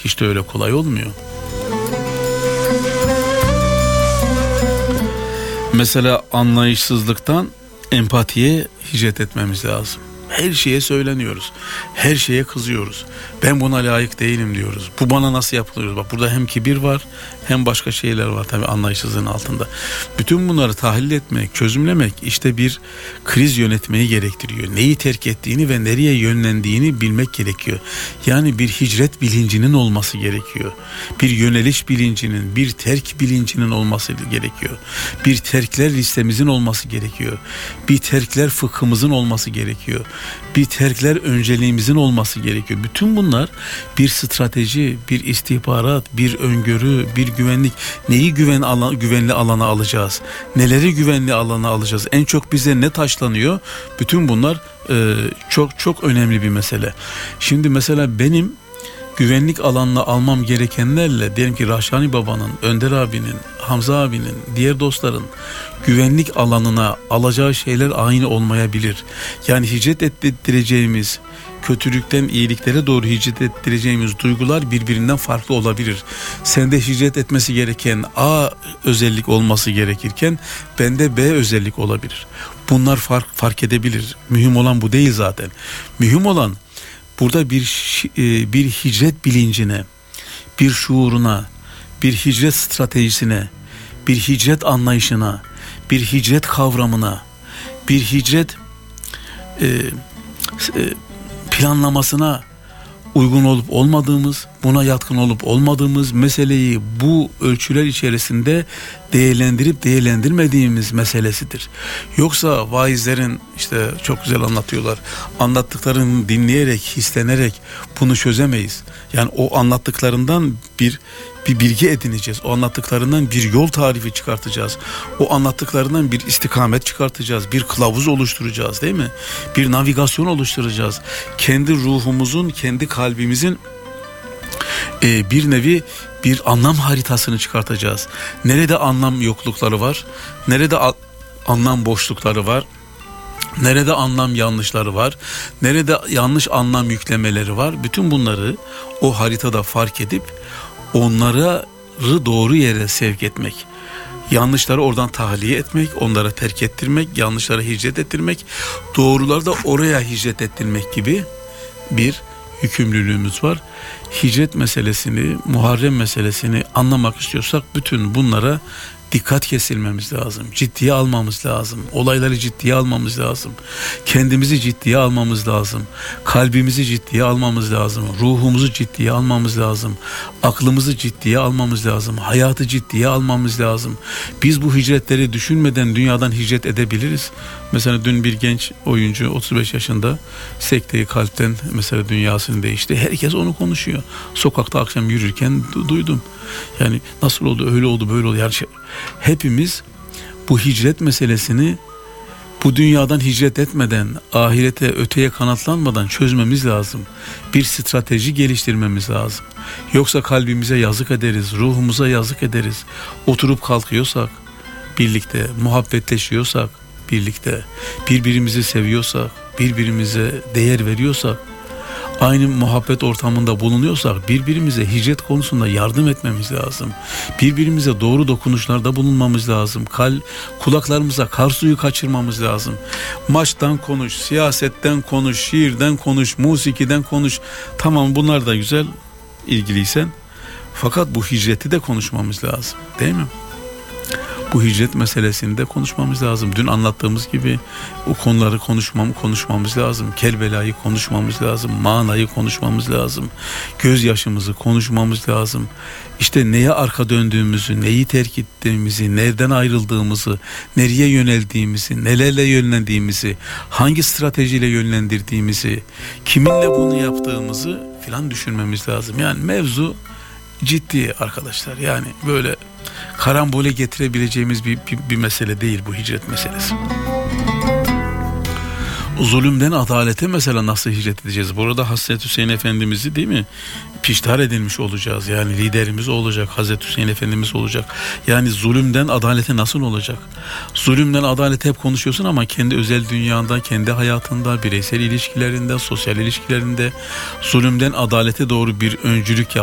hiç de öyle kolay olmuyor. Mesela anlayışsızlıktan empatiye hicret etmemiz lazım. Her şeye söyleniyoruz. Her şeye kızıyoruz. Ben buna layık değilim diyoruz. Bu bana nasıl yapılıyor? Bak burada hem kibir var hem başka şeyler var tabii anlayışsızlığın altında. Bütün bunları tahlil etmek, çözümlemek işte bir kriz yönetmeyi gerektiriyor. Neyi terk ettiğini ve nereye yönlendiğini bilmek gerekiyor. Yani bir hicret bilincinin olması gerekiyor. Bir yöneliş bilincinin, bir terk bilincinin olması gerekiyor. Bir terkler listemizin olması gerekiyor. Bir terkler fıkhımızın olması gerekiyor. Bir terkler önceliğimizin olması gerekiyor. Bütün bunlar bir strateji, bir istihbarat, bir öngörü, bir güvenlik. Neyi güvenli alana alacağız? Neleri güvenli alana alacağız? En çok bize ne taşlanıyor? Bütün bunlar çok çok önemli bir mesele. Şimdi mesela benim güvenlik alanına almam gerekenlerle diyelim ki Rahşani Baba'nın, Önder abinin, Hamza abinin, diğer dostların güvenlik alanına alacağı şeyler aynı olmayabilir. Yani hicret ettireceğimiz, kötülükten iyiliklere doğru hicret ettireceğimiz duygular birbirinden farklı olabilir. Sende hicret etmesi gereken A özellik olması gerekirken bende B özellik olabilir. Bunlar fark edebilir. Mühim olan bu değil zaten. Mühim olan burada bir hicret bilincine, bir şuuruna, bir hicret stratejisine, bir hicret anlayışına, bir hicret kavramına, bir hicret planlamasına uygun olup olmadığımız, buna yatkın olup olmadığımız meseleyi bu ölçüler içerisinde değerlendirip değerlendirmediğimiz meselesidir. Yoksa vaizlerin işte çok güzel anlatıyorlar. Anlattıklarını dinleyerek, hislenerek bunu çözemeyiz. Yani o anlattıklarından bir bilgi edineceğiz. O anlattıklarından bir yol tarifi çıkartacağız. O anlattıklarından bir istikamet çıkartacağız. Bir kılavuz oluşturacağız, değil mi? Bir navigasyon oluşturacağız. Kendi ruhumuzun, kendi kalbimizin bir nevi bir anlam haritasını çıkartacağız. Nerede anlam yoklukları var? Nerede anlam boşlukları var? Nerede anlam yanlışları var? Nerede yanlış anlam yüklemeleri var? Bütün bunları o haritada fark edip onları doğru yere sevk etmek. Yanlışları oradan tahliye etmek, onlara terk ettirmek, yanlışlara hicret ettirmek, doğruları da oraya hicret ettirmek gibi bir yükümlülüğümüz var. Hicret meselesini, Muharrem meselesini anlamak istiyorsak bütün bunlara dikkat kesilmemiz lazım. Ciddiye almamız lazım. Olayları ciddiye almamız lazım. Kendimizi ciddiye almamız lazım. Kalbimizi ciddiye almamız lazım. Ruhumuzu ciddiye almamız lazım. Aklımızı ciddiye almamız lazım. Hayatı ciddiye almamız lazım. Biz bu hicretleri düşünmeden dünyadan hicret edebiliriz. Mesela dün bir genç oyuncu 35 yaşında sekteyi kalpten mesela dünyasını değişti. Herkes onu konuşuyor. Sokakta akşam yürürken duydum. Yani nasıl oldu, öyle oldu, böyle oldu. Yani hepimiz bu hicret meselesini bu dünyadan hicret etmeden, ahirete, öteye kanatlanmadan çözmemiz lazım. Bir strateji geliştirmemiz lazım. Yoksa kalbimize yazık ederiz, ruhumuza yazık ederiz. Oturup kalkıyorsak, birlikte, muhabbetleşiyorsak, birlikte, birbirimizi seviyorsak, birbirimize değer veriyorsak, aynı muhabbet ortamında bulunuyorsak birbirimize hicret konusunda yardım etmemiz lazım. Birbirimize doğru dokunuşlarda bulunmamız lazım. Kulaklarımıza kar suyu kaçırmamız lazım. Maçtan konuş, siyasetten konuş, şiirden konuş, musikiden konuş. Tamam, bunlar da güzel, ilgiliysen. Fakat bu hicreti de konuşmamız lazım, değil mi? Bu hicret meselesini de konuşmamız lazım. Dün anlattığımız gibi o konuları konuşmamız lazım. Kelbelayı konuşmamız lazım. Manayı konuşmamız lazım. Gözyaşımızı konuşmamız lazım. İşte neye arka döndüğümüzü, neyi terk ettiğimizi, nereden ayrıldığımızı, nereye yöneldiğimizi, nelerle yönlendiğimizi, hangi stratejiyle yönlendirdiğimizi, kiminle bunu yaptığımızı filan düşünmemiz lazım. Yani mevzu ciddi arkadaşlar. Yani böyle karambole getirebileceğimiz bir mesele değil bu hicret meselesi. Zulümden adalete mesela nasıl hicret edeceğiz? Burada Hazreti Hüseyin Efendimiz'i, değil mi, piştihar edilmiş olacağız. Yani liderimiz olacak, Hazreti Hüseyin Efendimiz olacak. Yani zulümden adalete nasıl olacak? Zulümden adalete hep konuşuyorsun ama kendi özel dünyanda, kendi hayatında, bireysel ilişkilerinde, sosyal ilişkilerinde zulümden adalete doğru bir öncülük